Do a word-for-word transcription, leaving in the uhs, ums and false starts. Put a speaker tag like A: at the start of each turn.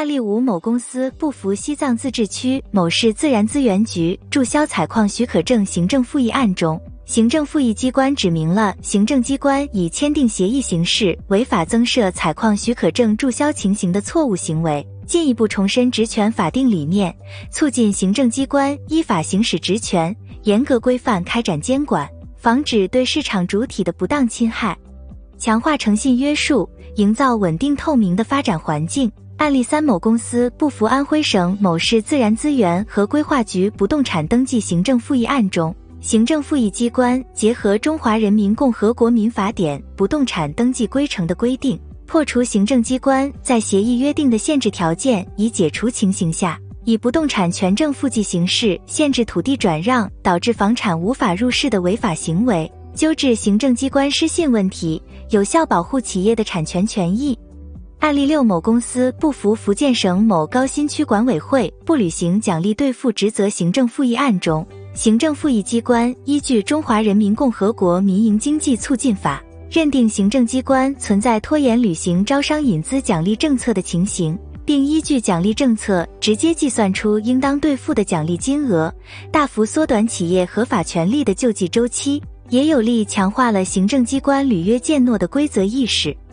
A: 案例五，某公司不服西藏自治区某市自然资源局注销采矿许可证行政复议案中，行政复议机关指明了行政机关以签订协议形式违法增设采矿许可证注销情形的错误行为，进一步重申职权法定理念，促进行政机关依法行使职权，严格规范开展监管，防止对市场主体的不当侵害，强化诚信约束，营造稳定透明的发展环境。案例三，某公司不服安徽省某市自然资源和规划局不动产登记行政复议案中，行政复议机关结合《中华人民共和国民法典》不动产登记规程的规定，破除行政机关在协议约定的限制条件已解除情形下，以不动产权证复记形式限制土地转让导致房产无法入市的违法行为，纠治行政机关失信问题，有效保护企业的产权权益。案例六，某公司不服福建省某高新区管委会不履行奖励兑付职责行政复议案中，行政复议机关依据《中华人民共和国民营经济促进法》，认定行政机关存在拖延履行招商引资奖励政策的情形，并依据奖励政策直接计算出应当兑付的奖励金额，大幅缩短企业合法权利的救济周期，也有力强化了行政机关履约践诺的规则意识。